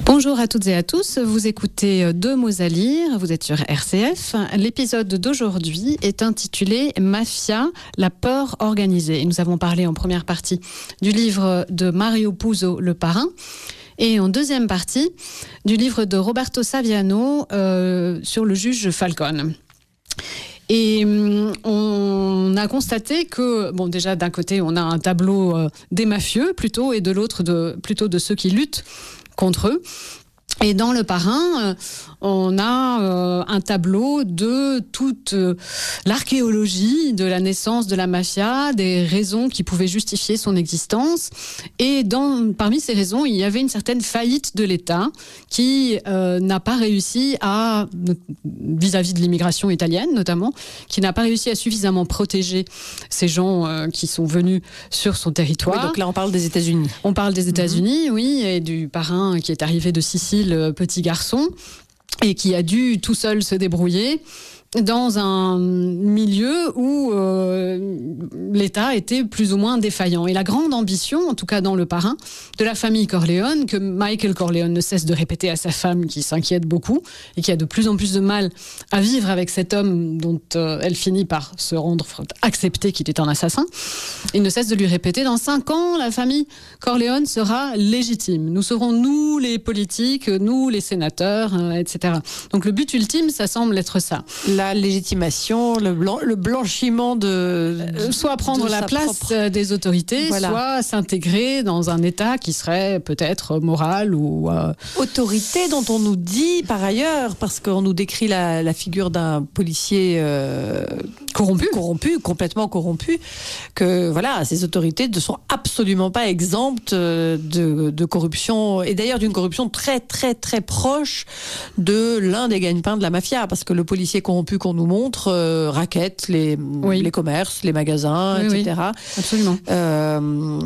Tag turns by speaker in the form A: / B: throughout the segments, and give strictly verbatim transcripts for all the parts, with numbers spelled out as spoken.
A: Bonjour à toutes et à tous, vous écoutez Deux mots à lire, vous êtes sur R C F. L'épisode d'aujourd'hui est intitulé Mafia, la peur organisée. Et nous avons parlé en première partie du livre de Mario Puzo, Le Parrain, et en deuxième partie du livre de Roberto Saviano euh, sur le juge Falcone. Et on a constaté que, bon, déjà d'un côté on a un tableau euh, des mafieux plutôt, et de l'autre de, plutôt de ceux qui luttent contre eux. Et dans Le Parrain, euh, on a euh, un tableau de toute euh, l'archéologie de la naissance de la mafia, des raisons qui pouvaient justifier son existence. Et dans, parmi ces raisons, il y avait une certaine faillite de l'État qui euh, n'a pas réussi à, vis-à-vis de l'immigration italienne notamment, qui n'a pas réussi à suffisamment protéger ces gens euh, qui sont venus sur son territoire.
B: Oui, donc là, on parle des États-Unis.
A: On parle des États-Unis, mmh. oui, et du parrain qui est arrivé de Sicile, petit garçon, et qui a dû tout seul se débrouiller dans un milieu où euh, l'État était plus ou moins défaillant. Et la grande ambition, en tout cas dans Le Parrain, de la famille Corleone, que Michael Corleone ne cesse de répéter à sa femme, qui s'inquiète beaucoup et qui a de plus en plus de mal à vivre avec cet homme dont euh, elle finit par se rendre, accepter qu'il est un assassin, il ne cesse de lui répéter: dans cinq ans, la famille Corleone sera légitime. Nous serons, nous, les politiques, nous, les sénateurs, euh, et cetera. Donc le but ultime, ça semble être ça.
B: La légitimation, le, blanc, le blanchiment de,
A: euh, soit prendre
B: de
A: la place
B: propre...
A: des autorités, voilà. Soit s'intégrer dans un État qui serait peut-être moral ou euh...
B: autorité dont on nous dit par ailleurs, parce qu'on nous décrit la, la figure d'un policier euh,
A: corrompu,
B: corrompu, complètement corrompu, que voilà, ces autorités ne sont absolument pas exemptes de, de corruption, et d'ailleurs d'une corruption très très très proche de l'un des gagne-pains de la mafia, parce que le policier corrompu qu'on nous montre euh, raquette les, oui. les commerces, les magasins, oui, et cetera.
A: Oui, absolument.
B: Euh,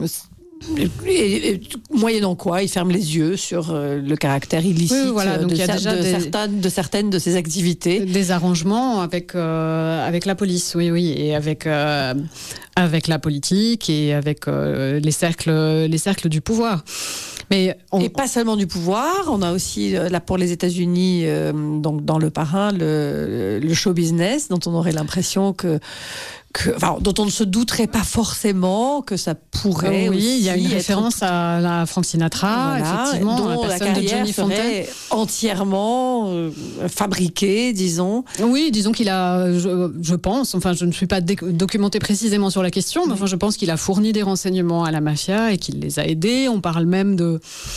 B: Et, et, moyennant quoi, il ferme les yeux sur euh, le caractère illicite oui, voilà, donc de, il y a déjà de, des, certaines, de certaines de ses activités.
A: Des arrangements avec, euh, avec la police, oui, oui, et avec, euh, avec la politique et avec euh, les, cercles, les cercles du pouvoir. Mais on...
B: Et pas seulement du pouvoir, on a aussi, là pour les États-Unis, euh, donc dans Le Parrain, le, le show business, dont on aurait l'impression que Que, enfin, dont on ne se douterait pas forcément que ça pourrait
A: euh, oui,
B: aussi
A: il y a une
B: être...
A: référence à la Frank Sinatra, voilà, effectivement,
B: dont
A: la,
B: la carrière
A: de
B: serait entièrement euh, fabriquée, disons.
A: Oui, disons qu'il a, je, je pense, enfin je ne suis pas documentée précisément sur la question, mais enfin je pense qu'il a fourni des renseignements à la mafia et qu'il les a aidés. On parle même de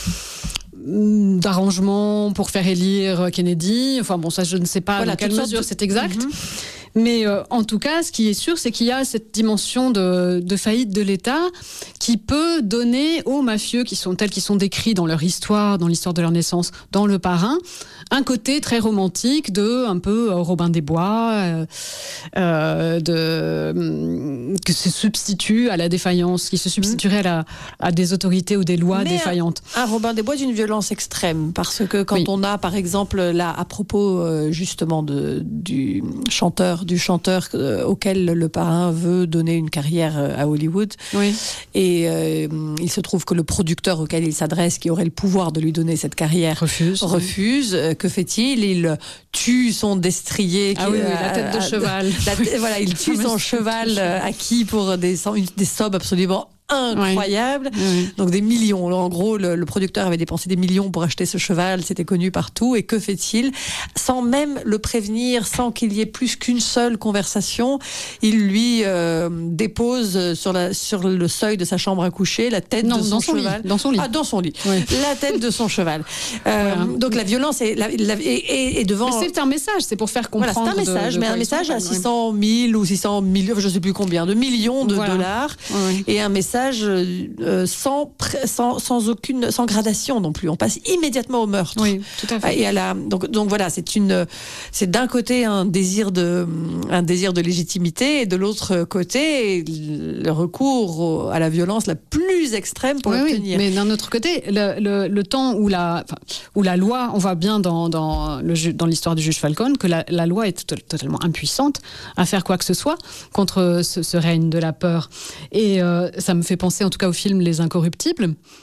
A: d'arrangements pour faire élire Kennedy. Enfin bon, ça je ne sais pas voilà, dans quelle mesure de... c'est exact. Mm-hmm. Mais euh, en tout cas, ce qui est sûr, c'est qu'il y a cette dimension de, de faillite de l'État qui peut donner aux mafieux, qui sont tels qu'ils sont décrits dans leur histoire, dans l'histoire de leur naissance, dans Le Parrain, un côté très romantique de un peu euh, Robin des Bois, euh, euh, de, euh, que se substitue à la défaillance, qui se substituerait à, la, à des autorités ou des lois
B: Mais
A: défaillantes.
B: Un, un Robin des Bois d'une violence extrême, parce que quand oui. on a, par exemple, là, à propos euh, justement de, du chanteur, du chanteur euh, auquel Le Parrain veut donner une carrière euh, à Hollywood.
A: Oui.
B: Et euh, il se trouve que le producteur auquel il s'adresse, qui aurait le pouvoir de lui donner cette carrière,
A: refuse.
B: refuse. Euh, que fait-il ? Il tue son destrier.
A: Ah
B: qui,
A: oui,
B: euh,
A: oui, la tête de
B: à,
A: cheval.
B: La, voilà, il tue son cheval euh, acquis pour des, des sommes absolument incroyable, oui. Oui. Donc des millions. En gros, le, le producteur avait dépensé des millions pour acheter ce cheval, c'était connu partout. Et que fait-il ? Sans même le prévenir, sans qu'il y ait plus qu'une seule conversation, il lui euh, dépose sur, la, sur le seuil de sa chambre à coucher la tête
A: non,
B: de son,
A: dans son
B: cheval.
A: Lit. Dans son lit.
B: Ah, dans son lit.
A: Oui.
B: La tête de son cheval. Euh, voilà. Donc la violence est, la, la, est, est, est devant.
A: Mais c'est un message, c'est pour faire comprendre.
B: Voilà, c'est un message,
A: de, de
B: mais un message à six cent mille ou six cents millions, je ne sais plus combien, de millions de voilà. dollars, oui. Et un message euh, sans, sans, sans aucune, sans gradation non plus. On passe immédiatement au meurtre.
A: Oui, tout à fait.
B: Et à la, donc, donc voilà, c'est une, c'est d'un côté un désir de, un désir de légitimité, et de l'autre côté le recours à la violence la plus extrême pour
A: oui,
B: l'obtenir.
A: Oui, mais d'un autre côté, le, le, le temps où la, enfin, où la loi, on voit bien dans, dans, le, dans l'histoire du juge Falcone que la, la loi est to- totalement impuissante à faire quoi que ce soit contre ce, ce règne de la peur. Et euh, ça me fait penser en tout cas au film Les Incorruptibles,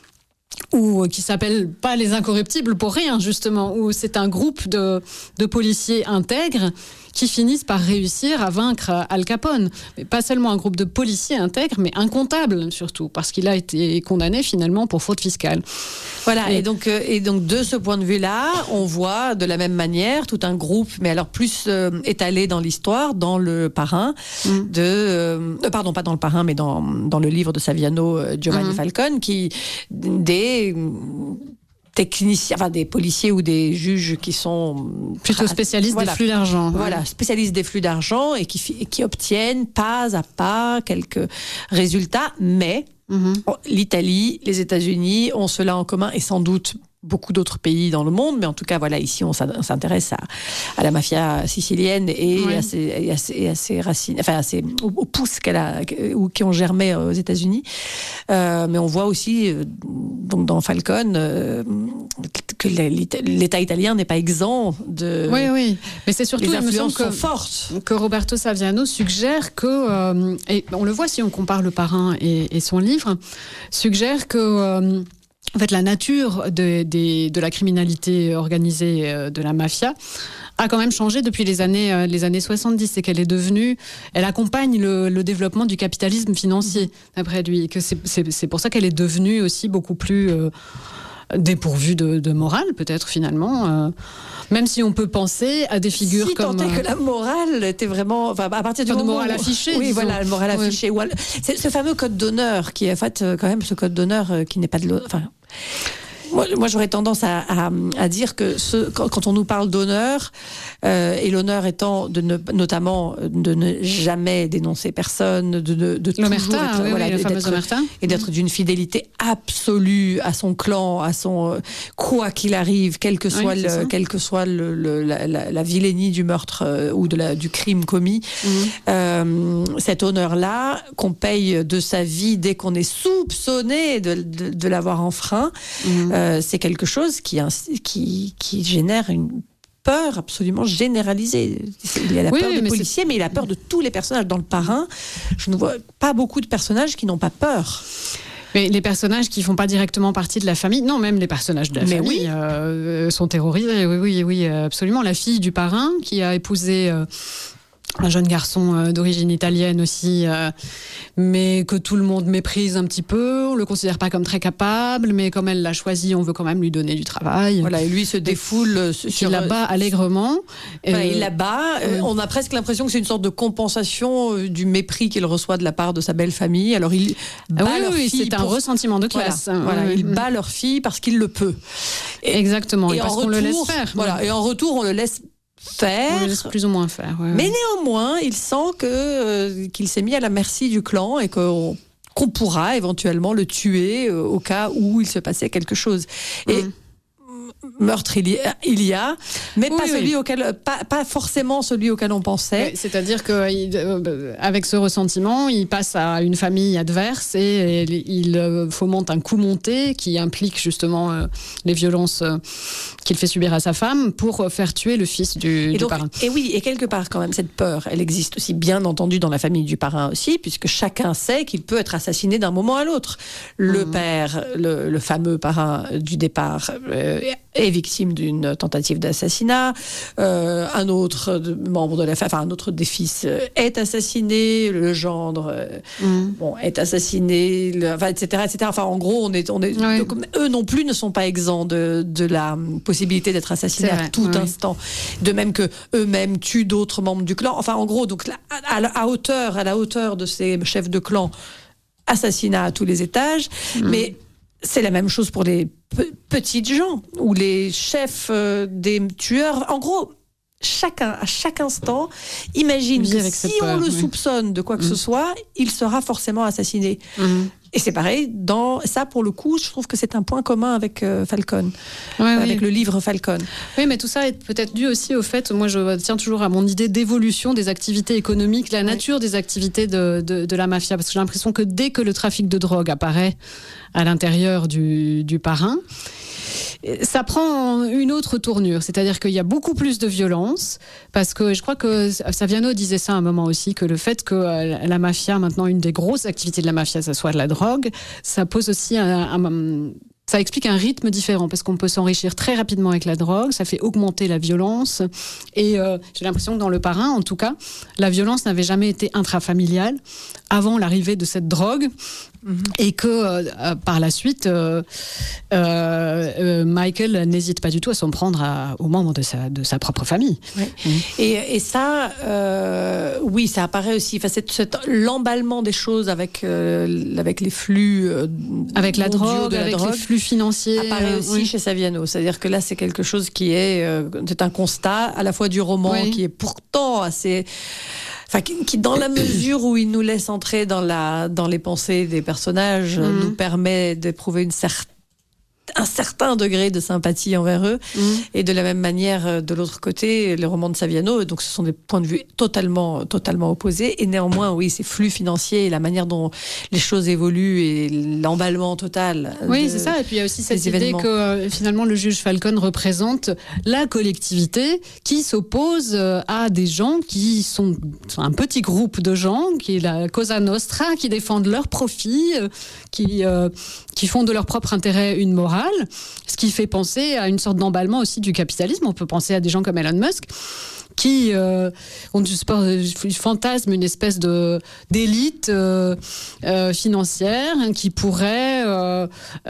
A: ou qui s'appelle pas les Incorruptibles pour rien, justement, où c'est un groupe de, de policiers intègres qui finissent par réussir à vaincre Al Capone. Mais pas seulement un groupe de policiers intègres, mais un comptable surtout, parce qu'il a été condamné finalement pour fraude fiscale.
B: Voilà, et, et, donc, euh, et donc de ce point de vue-là, on voit de la même manière tout un groupe, mais alors plus euh, étalé dans l'histoire, dans le Parrain, mm. de, euh, pardon, pas dans le Parrain, mais dans, dans le livre de Saviano, euh, Giovanni mm. Falcone, qui, des... techniciens, enfin des policiers ou des juges qui sont
A: plutôt spécialistes voilà, des flux d'argent.
B: Voilà, ouais. spécialistes des flux d'argent et qui, et qui obtiennent pas à pas quelques résultats, mais mm-hmm. l'Italie, les États-Unis ont cela en commun et sans doute beaucoup d'autres pays dans le monde, mais en tout cas, voilà, ici, on s'intéresse à, à la mafia sicilienne et, ouais. à, ses, et, à, ses, et à ses racines, enfin, à ses, aux, aux pousses qu'elle a, ou qui ont germé aux États-Unis. Euh, mais on voit aussi, euh, donc dans Falcone, euh, que l'État italien n'est pas exempt de.
A: Oui, oui. Mais c'est surtout,
B: les influences
A: que,
B: sont fortes.
A: Que Roberto Saviano suggère que, euh, et on le voit si on compare Le Parrain et, et son livre, suggère que. Euh, En fait, la nature de, de, de la criminalité organisée de la mafia a quand même changé depuis les années, les années soixante-dix. C'est qu'elle est devenue... Elle accompagne le, le développement du capitalisme financier, d'après lui. Et que c'est, c'est, c'est pour ça qu'elle est devenue aussi beaucoup plus euh, dépourvue de, de morale, peut-être, finalement. Euh, même si on peut penser à des figures
B: si
A: comme...
B: Si tant est que la morale était vraiment... Enfin, à partir du
A: enfin,
B: moment...
A: de morale affichée,
B: Oui,
A: disons.
B: voilà, la morale
A: ouais.
B: affichée. C'est ce fameux code d'honneur qui est, en fait, quand même, ce code d'honneur qui n'est pas de l'autre... Enfin, Moi, moi, j'aurais tendance à, à, à dire que ce, quand, quand on nous parle d'honneur, euh, et l'honneur étant de ne, notamment de ne jamais dénoncer personne, de, de, de toujours
A: l'omerta,
B: être,
A: oui,
B: voilà,
A: oui, la fameuse omerta,
B: et d'être mmh. d'une fidélité absolue à son clan, à son quoi qu'il arrive, quel que soit oui, le, quel que soit le, le, la, la, la vilénie du meurtre euh, ou de la, du crime commis, mmh. euh, cet honneur-là qu'on paye de sa vie dès qu'on est soupçonné de, de, de l'avoir enfreint. Mmh. Euh, c'est quelque chose qui, qui, qui génère une peur absolument généralisée. Il y a la oui, peur oui, des mais policiers, c'est... mais il a peur de tous les personnages. Dans Le Parrain, je ne vois pas beaucoup de personnages qui n'ont pas peur.
A: Mais les personnages qui ne font pas directement partie de la famille, non, même les personnages de la
B: mais
A: famille
B: oui.
A: euh, sont terrorisés. Oui, oui, oui, absolument. La fille du parrain qui a épousé... Euh, un jeune garçon euh, d'origine italienne aussi, euh, mais que tout le monde méprise un petit peu, on le considère pas comme très capable, mais comme elle l'a choisi, on veut quand même lui donner du travail.
B: Voilà, et lui se défoule sur...
A: Il la bat allègrement.
B: Voilà, euh, il la bat, euh, on a presque l'impression que c'est une sorte de compensation euh, du mépris qu'il reçoit de la part de sa belle famille, alors il bat
A: oui,
B: leur
A: oui,
B: fille...
A: c'est un
B: pour...
A: ressentiment de classe.
B: Voilà, voilà
A: oui.
B: il bat leur fille parce qu'il le peut.
A: Et, Exactement,
B: et,
A: et parce
B: retour,
A: qu'on le laisse faire.
B: Voilà, et en retour, on le laisse faire.
A: On le laisse plus ou moins faire. Ouais,
B: mais
A: ouais.
B: néanmoins, il sent que, euh, qu'il s'est mis à la merci du clan et qu'on, qu'on pourra éventuellement le tuer euh, au cas où il se passait quelque chose. Et mmh. meurtre il y a, il y a mais oui, pas, oui. Celui auquel, pas, pas forcément celui auquel on pensait.
A: Oui, c'est-à-dire qu'avec euh, ce ressentiment, il passe à une famille adverse et, et il euh, fomente un coup monté qui implique justement euh, les violences euh, qu'il fait subir à sa femme pour faire tuer le fils du,
B: et
A: du
B: donc,
A: parrain.
B: Et oui, et quelque part quand même, cette peur, elle existe aussi bien entendu dans la famille du parrain aussi, puisque chacun sait qu'il peut être assassiné d'un moment à l'autre. Le mmh. père, le, le fameux parrain du départ, euh, est victime d'une tentative d'assassinat. Euh, un autre membre de la famille, enfin un autre des fils est assassiné. Le gendre, euh, mmh. bon, est assassiné. Le, enfin, et cetera, et cetera. Enfin, en gros, on est, on est. Oui. Donc, eux non plus ne sont pas exempts de, de la possibilité d'être assassinés à tout oui. instant. De même que eux-mêmes tuent d'autres membres du clan. Enfin, en gros, donc à, à, à hauteur, à la hauteur de ces chefs de clan, assassinat à tous les étages. Mmh. Mais c'est la même chose pour les pe- petites gens ou les chefs euh, des tueurs. En gros, chacun, à chaque instant, imagine que si on le oui. soupçonne de quoi que mmh. ce soit, il sera forcément assassiné. Mmh. Et c'est pareil, dans ça, pour le coup, je trouve que c'est un point commun avec euh, Falcone,
A: ouais,
B: avec
A: oui.
B: le livre Falcone.
A: Oui, mais tout ça est peut-être dû aussi au fait, moi je tiens toujours à mon idée d'évolution des activités économiques, la nature oui. des activités de, de, de la mafia, parce que j'ai l'impression que dès que le trafic de drogue apparaît à l'intérieur du, du parrain, ça prend une autre tournure, c'est-à-dire qu'il y a beaucoup plus de violence, parce que je crois que Saviano disait ça à un moment aussi, que le fait que la mafia, maintenant une des grosses activités de la mafia, ça soit de la drogue, ça pose aussi un, un ça explique un rythme différent parce qu'on peut s'enrichir très rapidement avec la drogue, ça fait augmenter la violence. Et euh, j'ai l'impression que dans Le Parrain, en tout cas, la violence n'avait jamais été intrafamiliale avant l'arrivée de cette drogue. Mmh. Et que euh, par la suite, euh, euh, euh, Michael n'hésite pas du tout à s'en prendre à, aux membres de sa, de sa propre famille.
B: Ouais. Mmh. Et, et ça, euh, oui, ça apparaît aussi. Enfin, c'est, c'est l'emballement des choses avec, euh, avec les flux. Euh,
A: avec la drogue,
B: de la
A: avec
B: drogue,
A: les flux financiers.
B: Apparaît aussi oui. chez Saviano. C'est-à-dire que là, c'est quelque chose qui est, euh, c'est un constat à la fois du roman oui. qui est pourtant assez. Enfin, qui, qui, dans la mesure où il nous laisse entrer dans, la, dans les pensées des personnages, mmh. nous permet d'éprouver une certaine un certain degré de sympathie envers eux. Mmh. Et de la même manière, de l'autre côté, les romans de Saviano, donc ce sont des points de vue totalement, totalement opposés. Et néanmoins, oui, ces flux financiers et la manière dont les choses évoluent et l'emballement total.
A: Oui,
B: de,
A: c'est ça. Et puis il y a aussi cette idée
B: événements.
A: que euh, finalement le juge Falcone représente la collectivité qui s'oppose à des gens qui sont, sont un petit groupe de gens, qui est la Cosa Nostra, qui défendent leurs profits, euh, qui, euh, qui font de leur propre intérêt une morale. Ce qui fait penser à une sorte d'emballement aussi du capitalisme. On peut penser à des gens comme Elon Musk qui euh, ont du sport, fantasme une espèce de d'élite euh, euh, financière qui pourrait euh,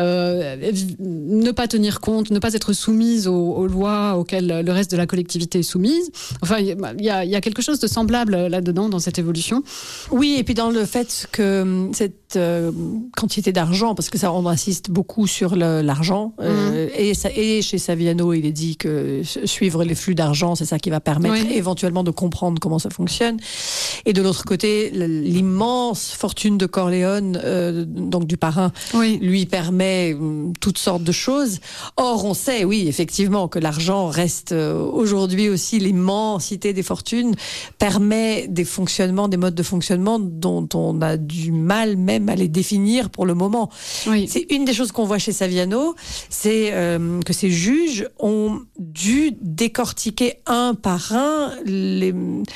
A: euh, ne pas tenir compte, ne pas être soumise aux, aux lois auxquelles le reste de la collectivité est soumise. Enfin, il y a, y a quelque chose de semblable là-dedans dans cette évolution.
B: Oui, et puis dans le fait que cette euh, quantité d'argent, parce que ça on insiste beaucoup sur le, l'argent, mmh. euh, et, ça, et chez Saviano, il est dit que suivre les flux d'argent, c'est ça qui va permettre oui. éventuellement de comprendre comment ça fonctionne. Et de l'autre côté, l'immense fortune de Corleone, euh, donc du parrain, oui. lui permet euh, toutes sortes de choses. Or, on sait, oui, effectivement, que l'argent reste euh, aujourd'hui aussi l'immensité des fortunes, permet des fonctionnements, des modes de fonctionnement dont on a du mal même à les définir pour le moment. Oui. C'est une des choses qu'on voit chez Saviano, c'est euh, que ces juges ont dû décortiquer un par un les,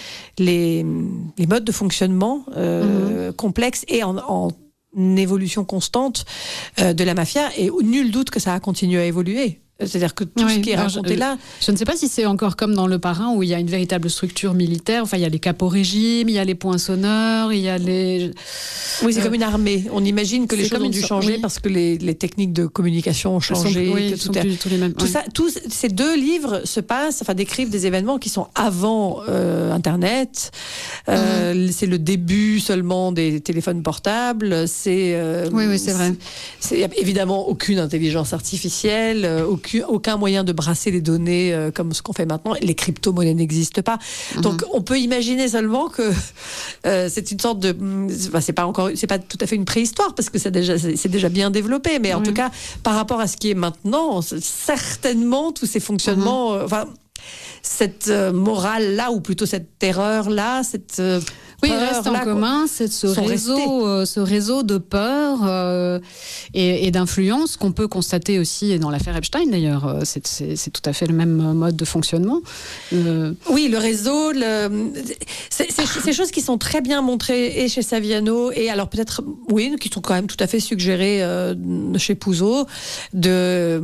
B: les, les modes de fonctionnement euh, mmh. complexes et en, en évolution constante euh, de la mafia, et nul doute que ça a continué à évoluer. C'est-à-dire que tout oui, ce qui est raconté
A: je,
B: là...
A: Je ne sais pas si c'est encore comme dans Le Parrain, où il y a une véritable structure militaire. Enfin, il y a les capots régimes, il y a les poinçonneurs, il y a les...
B: Oui, c'est euh, comme une armée. On imagine que les choses ont dû changer oui. parce que les, les techniques de communication ont changé.
A: Sont, oui,
B: que
A: tout,
B: est...
A: plus, tous les mêmes.
B: Tout
A: oui.
B: ça, tous ces deux livres se passent, enfin, décrivent des événements qui sont avant euh, Internet. Euh, mmh. C'est le début seulement des téléphones portables. C'est, euh,
A: oui, oui, c'est vrai.
B: Il n'y a évidemment aucune intelligence artificielle, euh, aucune aucun moyen de brasser les données euh, comme ce qu'on fait maintenant. Les crypto-monnaies n'existent pas. Mmh. Donc, on peut imaginer seulement que euh, c'est une sorte de... Enfin, c'est pas encore, c'est pas tout à fait une préhistoire parce que c'est déjà, c'est déjà bien développé. Mais en mmh. tout cas, par rapport à ce qui est maintenant, certainement tous ces fonctionnements... Mmh. Euh, enfin, cette euh, morale-là, ou plutôt cette terreur-là, cette... Euh,
A: Oui, il reste en là, commun c'est ce, réseau, euh, ce réseau de peur euh, et, et d'influence qu'on peut constater aussi dans l'affaire Epstein, d'ailleurs. C'est, c'est, c'est tout à fait le même mode de fonctionnement. Euh...
B: Oui, le réseau, le... C'est, c'est, c'est des choses qui sont très bien montrées et chez Saviano, et alors peut-être, oui, qui sont quand même tout à fait suggérées euh, chez Puzo, de euh,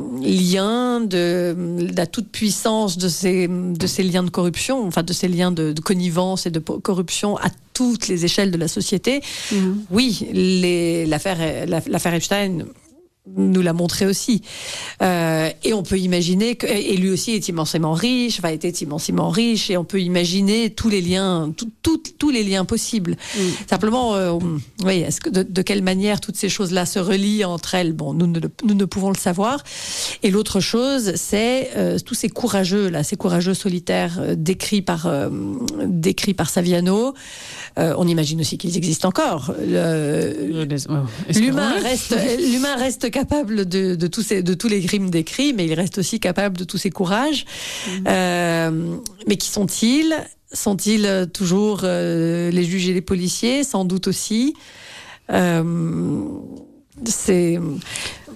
B: liens, de, de la toute-puissance de ces, de ces liens de corruption, enfin de ces liens de, de connivence et de corruption à toutes les échelles de la société. Mmh. Oui, les, l'affaire, l'affaire Epstein nous l'a montré aussi. Euh, et on peut imaginer que, et lui aussi est immensément riche, enfin était immensément riche, et on peut imaginer tous les liens, tout, tout, tous les liens possibles. Mm. Simplement, euh, oui, est-ce que de, de quelle manière toutes ces choses-là se relient entre elles? Bon, nous ne, nous ne pouvons le savoir. Et l'autre chose, c'est euh, tous ces courageux là, ces courageux solitaires euh, décrits par euh, décrits par Saviano. Euh, on imagine aussi qu'ils existent encore. Le, l'humain reste, l'humain reste capable de, de, tous ces, de tous les crimes décrits, mais il reste aussi capable de tous ces courages. Mmh. Euh, mais qui sont-ils? Sont-ils toujours euh, les juges et les policiers? Sans doute aussi. Euh, c'est...
A: Oui.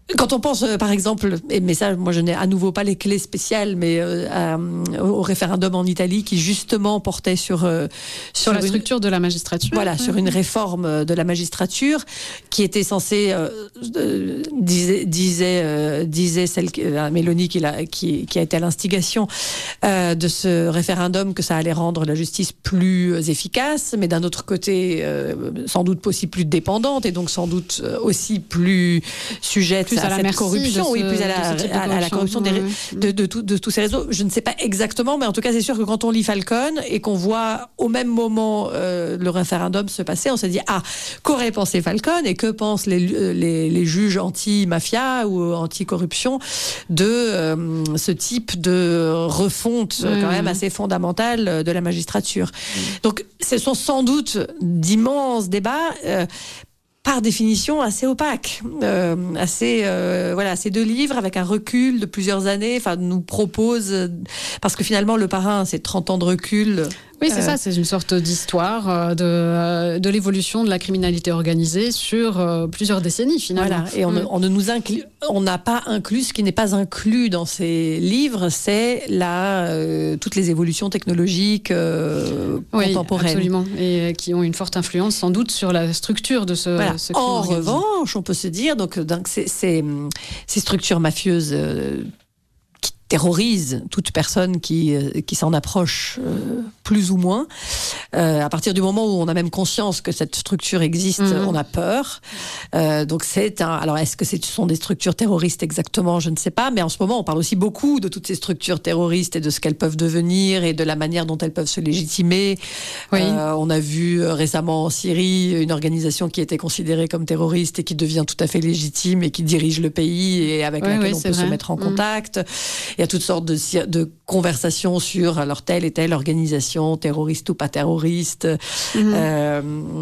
B: Quand on pense, euh, par exemple, et, mais ça, moi je n'ai à nouveau pas les clés spéciales, mais euh, à, au référendum en Italie qui justement portait sur euh,
A: sur, sur la une, structure de la magistrature.
B: Voilà,
A: ouais.
B: sur une réforme de la magistrature qui était censée, euh, euh, disait, disait, euh, disait celle euh, Meloni qui, l'a, qui, qui a été à l'instigation euh, de ce référendum, que ça allait rendre la justice plus efficace, mais d'un autre côté, euh, sans doute aussi plus dépendante et donc sans doute aussi plus sujette
A: plus à,
B: à
A: la
B: cette corruption,
A: ce,
B: oui, plus à la, à, corruption. à la corruption des, de, de, tout, de tous ces réseaux. Je ne sais pas exactement, mais en tout cas, c'est sûr que quand on lit Falcone et qu'on voit au même moment euh, le référendum se passer, on se dit, ah, qu'aurait pensé Falcone et que pensent les, les, les juges anti-mafia ou anti-corruption de euh, ce type de refonte mmh. quand même assez fondamentale de la magistrature. Mmh. Donc, ce sont sans doute d'immenses débats. Euh, par définition assez opaque, euh, assez euh, voilà, ces deux livres avec un recul de plusieurs années, enfin nous proposent euh, parce que finalement le Parrain c'est trente ans de recul.
A: Oui, c'est euh, ça, c'est une sorte d'histoire de, de l'évolution de la criminalité organisée sur euh, plusieurs décennies, finalement.
B: Voilà, et on, mmh. on ne nous inclut, on n'a pas inclus, ce qui n'est pas inclus dans ces livres, c'est la, euh, toutes les évolutions technologiques euh,
A: oui,
B: contemporaines.
A: Absolument, et qui ont une forte influence, sans doute, sur la structure de ce,
B: voilà.
A: ce crime
B: En
A: organisé.
B: revanche, on peut se dire, donc, donc ces, ces, ces structures mafieuses euh, qui terrorise toute personne qui, euh, qui s'en approche euh, plus ou moins. Euh, à partir du moment où on a même conscience que cette structure existe, mmh. on a peur. Euh, donc c'est un... Alors est-ce que ce sont des structures terroristes exactement ? Je ne sais pas. Mais en ce moment, on parle aussi beaucoup de toutes ces structures terroristes et de ce qu'elles peuvent devenir et de la manière dont elles peuvent se légitimer. Oui. Euh, on a vu récemment en Syrie une organisation qui était considérée comme terroriste et qui devient tout à fait légitime et qui dirige le pays et avec oui, laquelle oui, on peut vrai. se mettre en mmh. contact. Il y a toutes sortes de, de conversations sur alors telle et telle organisation, terroriste ou pas terroriste, mmh. euh,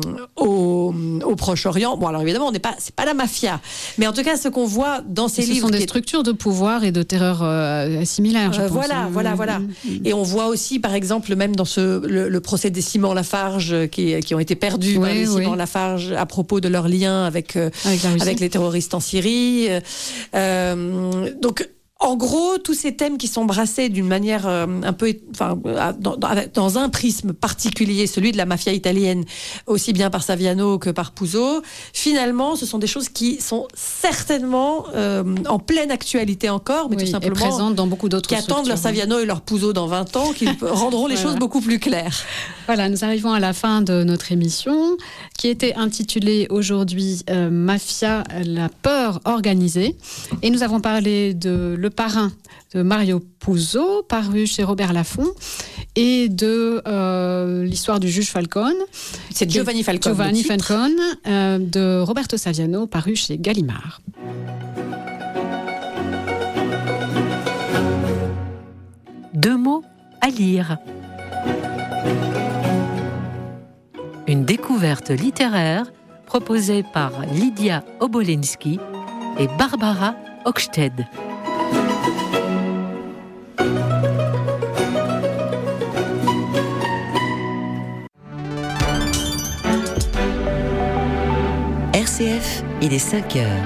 B: au, au Proche-Orient. Bon, alors évidemment, on n'est pas, c'est pas la mafia, mais en tout cas, ce qu'on voit dans ces
A: et
B: livres,
A: ce sont des
B: est...
A: structures de pouvoir et de terreur euh, similaires. Je
B: euh,
A: pense.
B: Voilà, voilà, voilà. Mmh. Et on voit aussi, par exemple, même dans ce le, le procès des Simon Lafarge qui, qui ont été perdus oui, par les oui. Simon Lafarge à propos de leur lien avec avec, avec les terroristes en Syrie. Euh, donc en gros, tous ces thèmes qui sont brassés d'une manière euh, un peu, enfin, dans, dans, dans un prisme particulier, celui de la mafia italienne, aussi bien par Saviano que par Puzo, finalement, ce sont des choses qui sont certainement euh, en pleine actualité encore, mais oui, tout simplement
A: et présentes dans beaucoup d'autres
B: qui attendent leur Saviano et leur Puzo dans vingt ans, qui rendront les voilà. choses beaucoup plus claires.
A: Voilà, nous arrivons à la fin de notre émission, qui était intitulée aujourd'hui euh, Mafia, la peur organisée, et nous avons parlé de Le Parrain de Mario Puzo, paru chez Robert Laffont, et de euh, l'histoire du juge Falcone.
B: C'est Giovanni Falcone.
A: Giovanni Falcone, euh, de Roberto Saviano, paru chez Gallimard.
C: Deux mots à lire. Une découverte littéraire proposée par Lydia Obolensky et Barbara Hochsted. R C F, il est cinq heures.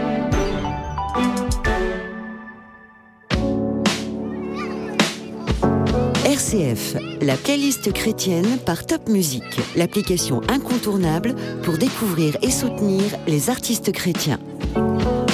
C: R C F, la playlist chrétienne par Top Music, l'application incontournable pour découvrir et soutenir les artistes chrétiens.